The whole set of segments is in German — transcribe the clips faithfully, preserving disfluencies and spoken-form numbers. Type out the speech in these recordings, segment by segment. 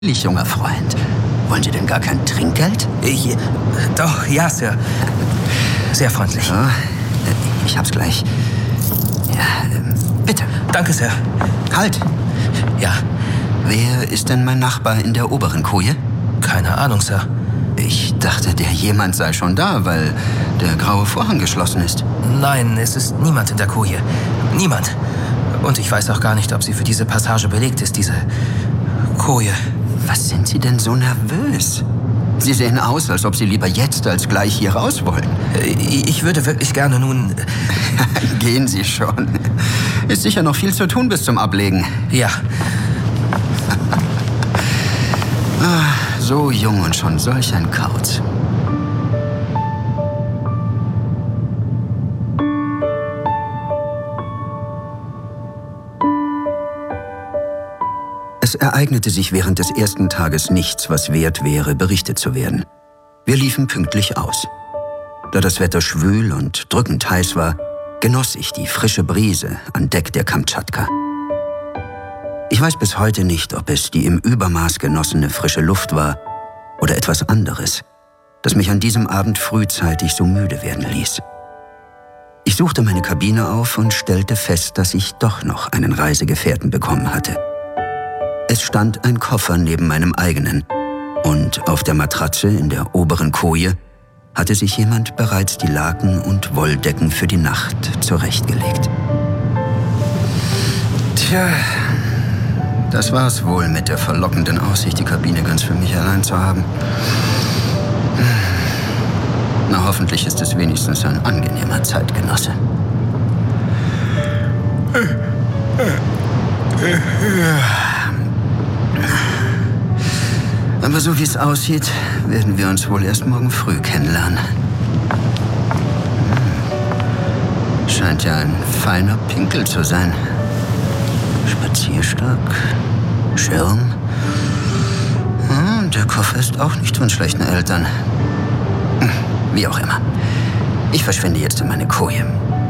Junger Freund. Wollen Sie denn gar kein Trinkgeld? Ich, äh, doch, ja, Sir. Sehr freundlich. So, ich hab's gleich. Ja, ähm, bitte. Danke, Sir. Halt! Ja. Wer ist denn mein Nachbar in der oberen Koje? Keine Ahnung, Sir. Ich dachte, der jemand sei schon da, weil der graue Vorhang geschlossen ist. Nein, es ist niemand in der Koje. Niemand. Und ich weiß auch gar nicht, ob sie für diese Passage belegt ist, diese Koje. Was sind Sie denn so nervös? Sie sehen aus, als ob Sie lieber jetzt als gleich hier raus wollen. Ich würde wirklich gerne nun... Gehen Sie schon. Ist sicher noch viel zu tun bis zum Ablegen. Ja. So jung und schon solch ein Kauz. Es ereignete sich während des ersten Tages nichts, was wert wäre, berichtet zu werden. Wir liefen pünktlich aus. Da das Wetter schwül und drückend heiß war, genoss ich die frische Brise an Deck der Kamtschatka. Ich weiß bis heute nicht, ob es die im Übermaß genossene frische Luft war oder etwas anderes, das mich an diesem Abend frühzeitig so müde werden ließ. Ich suchte meine Kabine auf und stellte fest, dass ich doch noch einen Reisegefährten bekommen hatte. Es stand ein Koffer neben meinem eigenen und auf der Matratze in der oberen Koje hatte sich jemand bereits die Laken und Wolldecken für die Nacht zurechtgelegt. Tja, das war's wohl mit der verlockenden Aussicht, die Kabine ganz für mich allein zu haben. Na, hoffentlich ist es wenigstens ein angenehmer Zeitgenosse. Aber so wie es aussieht, werden wir uns wohl erst morgen früh kennenlernen. Scheint ja ein feiner Pinkel zu sein. Spazierstock, Schirm. Hm, der Koffer ist auch nicht von schlechten Eltern. Wie auch immer. Ich verschwinde jetzt in meine Koje.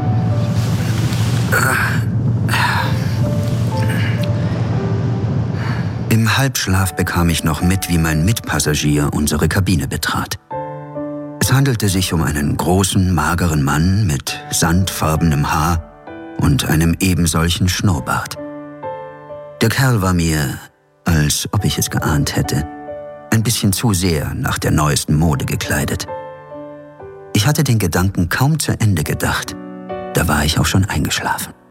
Im Halbschlaf bekam ich noch mit, wie mein Mitpassagier unsere Kabine betrat. Es handelte sich um einen großen, mageren Mann mit sandfarbenem Haar und einem ebensolchen Schnurrbart. Der Kerl war mir, als ob ich es geahnt hätte, ein bisschen zu sehr nach der neuesten Mode gekleidet. Ich hatte den Gedanken kaum zu Ende gedacht, da war ich auch schon eingeschlafen.